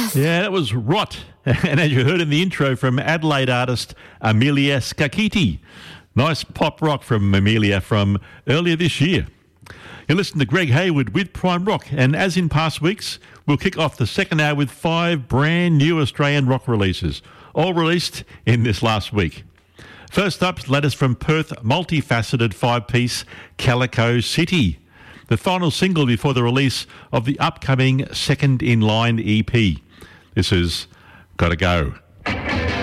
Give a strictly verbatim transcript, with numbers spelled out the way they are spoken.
Yeah, that was Rot. And as you heard in the intro from Adelaide artist Amelia Skakiti. Nice pop rock from Amelia from earlier this year. You listen to Greg Hayward with Prime Rock, and as in past weeks, we'll kick off the second hour with five brand new Australian rock releases, all released in this last week. First up, latest from Perth multifaceted five-piece Calico City, the final single before the release of the upcoming Second in Line E P. This is Gotta Go.